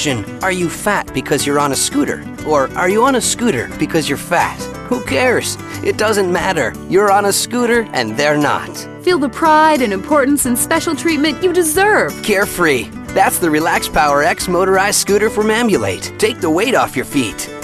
question, are you fat because you're on a scooter? Or are you on a scooter because you're fat? Who cares? It doesn't matter. You're on a scooter and they're not. Feel the pride and importance and special treatment you deserve. Carefree. That's the Relax Power X motorized scooter from Ambulate. Take the weight off your feet.